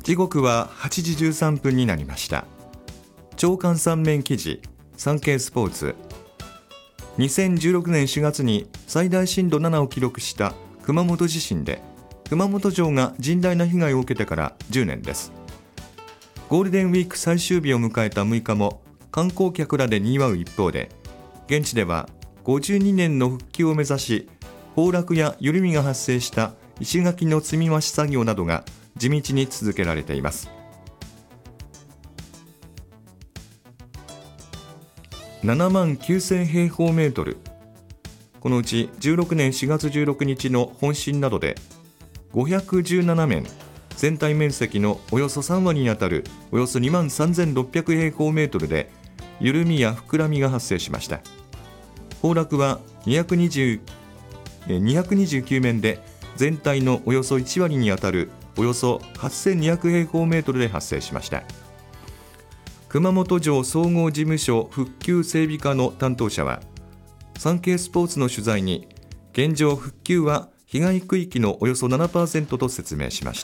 時刻は8時13分になりました。朝刊3面記事、産経スポーツ。2016年4月に最大震度7を記録した熊本地震で、熊本城が甚大な被害を受けてから10年です。ゴールデンウィーク最終日を迎えた6日も観光客らで賑わう一方で、現地では52年の復旧を目指し、崩落や緩みが発生した石垣の積み増し作業などが地道に続けられています。7万9000平方メートル、このうち16年4月16日の本震などで517面、全体面積のおよそ3割にあたるおよそ2万3600平方メートルで緩みや膨らみが発生しました。崩落は229面で全体のおよそ1割にあたるおよそ8200平方メートルで発生しました。熊本城総合事務所復旧整備課の担当者はサンケイスポーツの取材に、現状復旧は被害区域のおよそ 7% と説明しました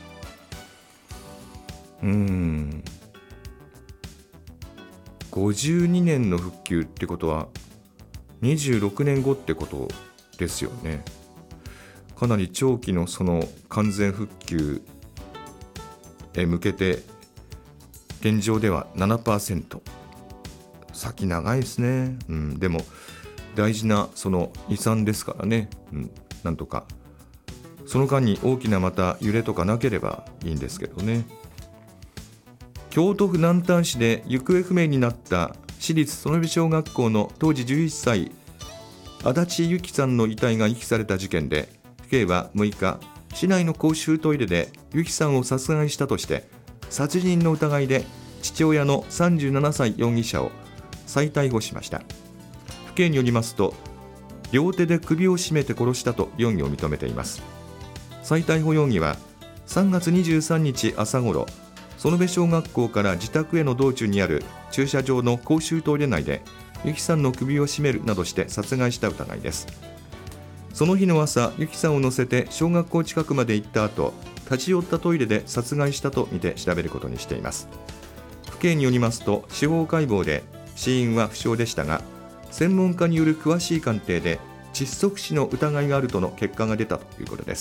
。52年の復旧ってことは26年後ってことですよね。かなり長期のその完全復旧へ向けて、現状では 7%、 先長いですね。でも大事なその遺産ですからね、なんとかその間に大きなまた揺れとかなければいいんですけどね。京都府南丹市で行方不明になった市立園部小学校の当時11歳足立由紀さんの遺体が遺棄された事件で、府警は6日、市内の公衆トイレで由紀さんを殺害したとして殺人の疑いで父親の37歳容疑者を再逮捕しました。府警によりますと、両手で首を絞めて殺したと容疑を認めています。再逮捕容疑は3月23日朝ごろ、園部小学校から自宅への道中にある駐車場の公衆トイレ内で由紀さんの首を絞めるなどして殺害した疑いです。その日の朝、由紀さんを乗せて小学校近くまで行った後、立ち寄ったトイレで殺害したとみて調べることにしています。府警によりますと、司法解剖で死因は不詳でしたが、専門家による詳しい鑑定で窒息死の疑いがあるとの結果が出たということです。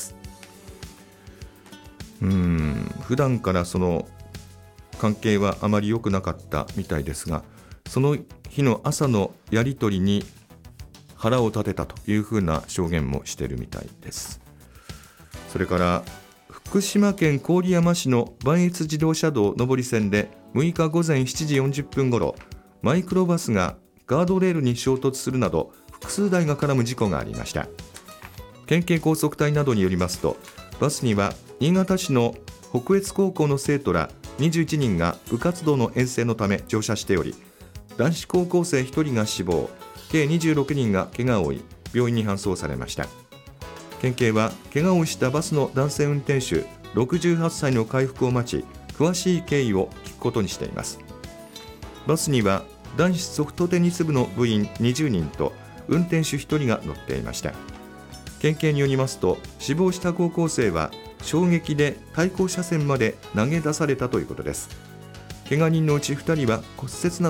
普段からその関係はあまり良くなかったみたいですが、その日の朝のやり取りに腹を立てたというふうな証言もしているみたいです。それから福島県郡山市の磐越自動車道上り線で6日午前7時40分ごろ、マイクロバスがガードレールに衝突するなど複数台が絡む事故がありました。県警高速隊などによりますと、バスには新潟市の北越高校の生徒ら21人が部活動の遠征のため乗車しており、男子高校生1人が死亡、計26人が怪我を負い病院に搬送されました。県警は怪我をしたバスの男性運転手68歳の回復を待ち、詳しい経緯を聞くことにしています。バスには男子ソフトテニス部の部員20人と運転手1人が乗っていました。県警によりますと、死亡した高校生は衝撃で対向車線まで投げ出されたということです。怪我人のうち2人は骨折など